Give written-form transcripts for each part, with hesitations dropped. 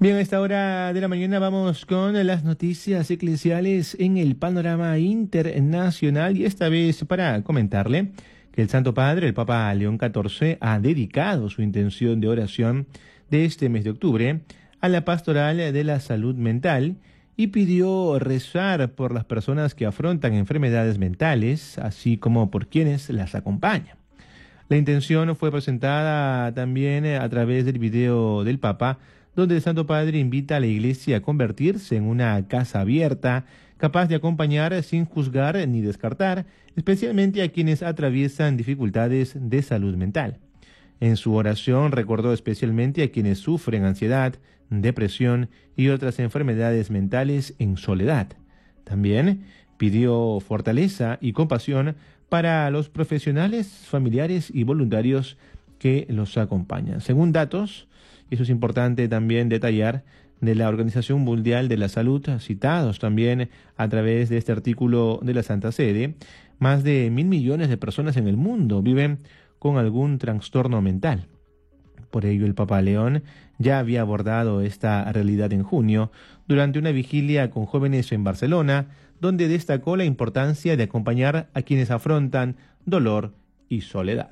Bien, a esta hora de la mañana vamos con las noticias eclesiales en el panorama internacional y esta vez para comentarle que el Santo Padre, el Papa León XIV, ha dedicado su intención de oración de este mes de octubre a la pastoral de la salud mental y pidió rezar por las personas que afrontan enfermedades mentales, así como por quienes las acompañan. La intención fue presentada también a través del video del Papa, donde el Santo Padre invita a la Iglesia a convertirse en una casa abierta, capaz de acompañar sin juzgar ni descartar, especialmente a quienes atraviesan dificultades de salud mental. En su oración recordó especialmente a quienes sufren ansiedad, depresión y otras enfermedades mentales en soledad. También pidió fortaleza y compasión para los profesionales, familiares y voluntarios que los acompañan. Según datos, y eso es importante también detallar, de la Organización Mundial de la Salud, citados también a través de este artículo de la Santa Sede, más de 1.000 millones de personas en el mundo viven con algún trastorno mental. Por ello, el Papa León ya había abordado esta realidad en junio durante una vigilia con jóvenes en Barcelona, donde destacó la importancia de acompañar a quienes afrontan dolor y soledad.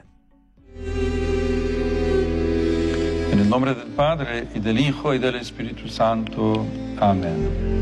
En el nombre del Padre, y del Hijo, y del Espíritu Santo. Amén.